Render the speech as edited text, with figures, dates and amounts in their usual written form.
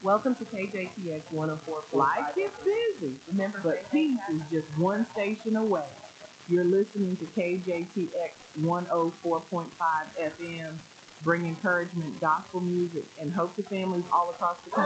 Welcome to KJTX 104.5. Life gets busy, Remember, but peace is just one station away. You're listening to KJTX 104.5 FM, bring encouragement, gospel music, and hope to families all across the country.